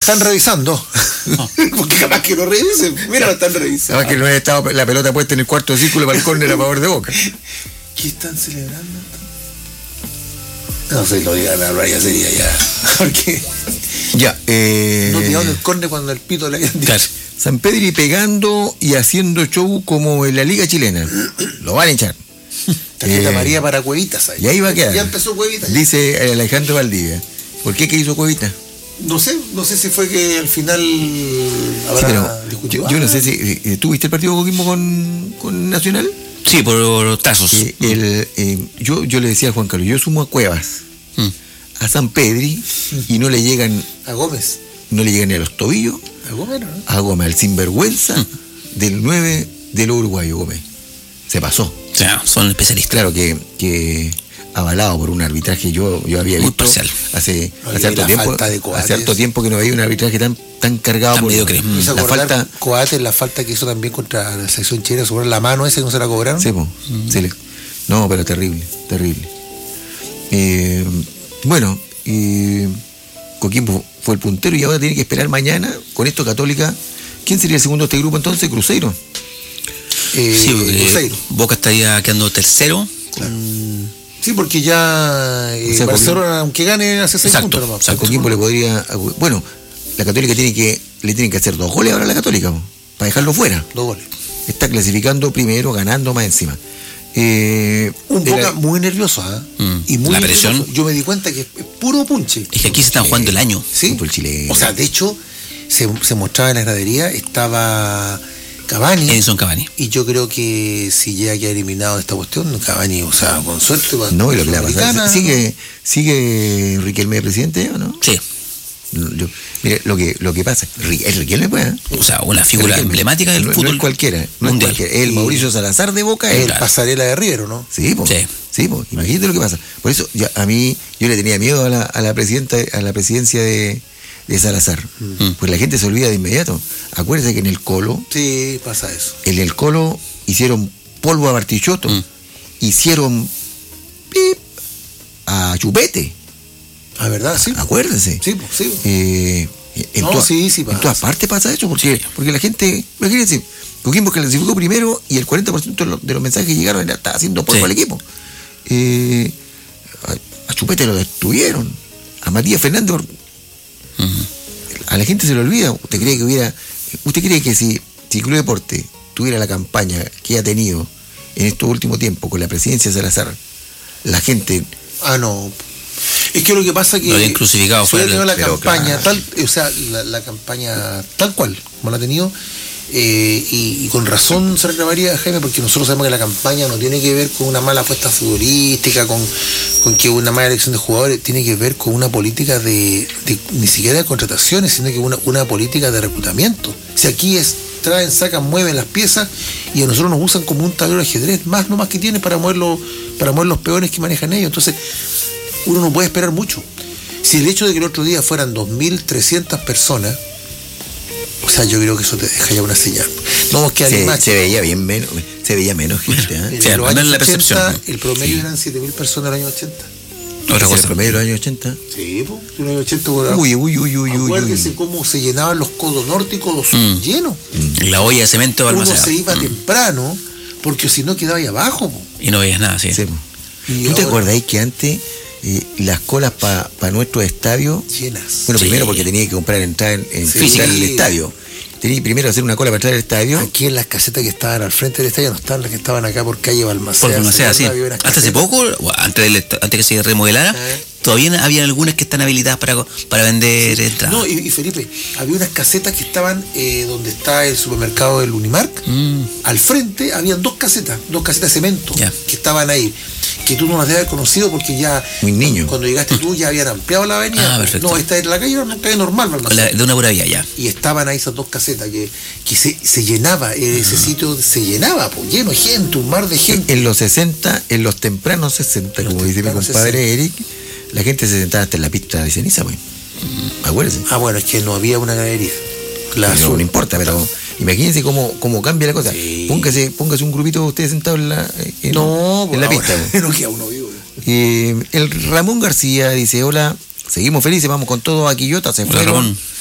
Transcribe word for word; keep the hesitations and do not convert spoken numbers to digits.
están revisando. No. Porque capaz que lo revisen. Mira, lo están revisando. Capaz que no haya estado la pelota puesta en el cuarto de círculo para el córner a favor de Boca. ¿Qué están celebrando? No sé, lo digan a ya sería ya. Porque. Ya, eh. No tiraron el córner cuando el pito le habían dicho. Claro. San Pedri pegando y haciendo show como en la Liga Chilena. Lo van a echar. Tarjeta eh, María para Cuevitas ahí. Y ahí va a quedar. Ya empezó Cuevitas. Dice Alejandro Valdivia. ¿Por qué que hizo Cuevitas? No sé, no sé si fue que al final habrá sí, discutido. Yo, yo no sé si. Eh, ¿Tú viste el partido de Coquimbo con, con Nacional? Sí, por tazos. Eh, el, eh, yo, yo le decía a Juan Carlos, yo sumo a Cuevas, mm. a San Pedri, y no le llegan. A Gómez. No le llegan ni a los tobillos. A Gómez, ¿no? A Gómez, al sinvergüenza mm. del nueve de los uruguayos, Gómez. Se pasó. O sea, son especialistas. Claro que, que avalado por un arbitraje, yo, yo había muy visto parcial. Hace, hace harto tiempo, hace harto tiempo que no veía un arbitraje tan, tan cargado tan por mediocre. Mm. La falta. Coates, la falta que hizo también contra la selección chilena sobre la mano esa que no se la cobraron. Sí, pues. Mm. Sí, no, pero terrible, terrible. Eh, bueno, eh, Coquimbo fue el puntero y ahora tiene que esperar mañana con esto Católica. ¿Quién sería el segundo de este grupo entonces? Cruzeiro. Eh, sí, eh, Boca estaría quedando tercero. Claro. Sí, porque ya eh, o sea, Barcelona, Coquimbo, aunque gane, hace seis exacto, puntos. Exacto. Al Coquimbo le podría. Bueno, la Católica tiene que le tienen que hacer dos goles ahora a la Católica, para dejarlo fuera. Dos goles. Está clasificando primero, ganando más encima. Eh, un Boca la... muy nervioso, ¿eh? Mm, y muy la nervioso. presión. Yo me di cuenta que es puro punche. Es que aquí se están jugando el año. Sí. O sea, de hecho, se, se mostraba en la gradería, estaba Cavani. Edinson Cavani. Y yo creo que si llega a quedar eliminado de esta cuestión, Cavani, o sea, con suerte. No, y lo que le va a pasar. ¿Sigue, sigue Riquelme de presidente o no? Sí. Yo, mire, lo que, lo que pasa, es Riquelme, pues, ¿eh? O sea, una figura Riquelme, emblemática del no, fútbol. No es cualquiera, no mundial. Es cualquiera. El Mauricio Salazar de Boca, el claro. Pasarela de Riero, ¿no? Sí, pues. Sí. Sí, pues, imagínate lo que pasa. Por eso, ya, a mí, yo le tenía miedo a la, a la presidenta, a la presidencia de, de Salazar. Mm. Pues la gente se olvida de inmediato. Acuérdese que en el Colo. Sí, pasa eso. En el Colo hicieron polvo a Bartichotto, mm. hicieron pip a Chupete. ¿Ah, verdad? Sí. Acuérdense. Sí, sí. Eh, en, no, toda, sí, sí en todas partes pasa eso, porque, porque la gente, imagínense, Coquimbo que clasificó primero y el cuarenta por ciento de los, de los mensajes que llegaron está haciendo polvo sí. al equipo. Eh, a, a Chupete lo destruyeron, a Matías Fernández, uh-huh. a la gente se le olvida. ¿Usted cree que hubiera, usted cree que si, si Club Deporte tuviera la campaña que ha tenido en estos últimos tiempos con la presidencia de Salazar, la gente... Ah, no... Es que lo que pasa es que lo habían crucificado fue el, la campaña claro. tal, o sea, la, la campaña tal cual como la ha tenido eh, y, y con razón se reclamaría, Jaime, porque nosotros sabemos que la campaña no tiene que ver con una mala apuesta futbolística, con, con que una mala elección de jugadores, tiene que ver con una política de, de ni siquiera de contrataciones, sino que una, una política de reclutamiento. Si aquí es traen, sacan, mueven las piezas y a nosotros nos usan como un tablero de ajedrez, más no más que tiene para mover los, para mover los peones que manejan ellos. Entonces uno no puede esperar mucho. Si el hecho de que el otro día fueran dos mil trescientas personas, o sea, yo creo que eso te deja ya una señal. No, que se, además se veía bien menos, se veía menos gente, ¿eh? En sí, los años la ochenta, percepción. el promedio sí. eran siete mil personas en el año ochenta. Otra cosa. ¿El promedio de los años ochenta? Sí, pues, en los años ochenta. Por uy, uy, uy, uy, uy. Acuérdense cómo se llenaban los codos norte y codos sur mm. llenos. Mm. La olla de cemento Uno almacenada. se iba mm. temprano, porque si no quedaba ahí abajo. Po. Y no veías nada, sí. sí ¿Tú ahora... te acordáis que antes eh, las colas para pa nuestros estadios? Llenas. Bueno, sí. primero porque tenía que comprar entrada en, en sí. física en el estadio. Tenía primero hacer una cola para entrar al estadio. Aquí en las casetas que estaban al frente del estadio no están las que estaban acá por calle Balmaceda. Por Balmaceda, sí. Hasta hace poco, antes, del, antes que se remodelara, ¿eh? Todavía había algunas que están habilitadas para, para vender sí. entradas. No, y, y Felipe, había unas casetas que estaban eh, donde está el supermercado del Unimark. Mm. Al frente habían dos casetas, dos casetas de cemento yeah. que estaban ahí. Que tú no las debes haber conocido porque ya. Muy niño. Cuando llegaste tú ya habían ampliado la avenida. Ah, perfecto. No, esta es la calle, era una calle normal, la, de una pura vía ya. Y estaban ahí esas dos casetas que, que se, se llenaba, ese uh-huh. sitio se llenaba, pues, lleno de gente, un mar de gente. En los sesenta, en los tempranos sesenta, como dice mi compadre sesenta. Eric, la gente se sentaba hasta en la pista de ceniza, pues. Uh-huh. Acuérdense. Ah, bueno, es que no había una galería. La no, no importa, pero imagínense cómo, cómo cambia la cosa. Sí. Póngase, póngase un grupito de ustedes sentados en la, en, no, en la pista. No queda uno vivo. Eh, el Ramón García dice, hola, seguimos felices, vamos con todo a Quillota, se fueron.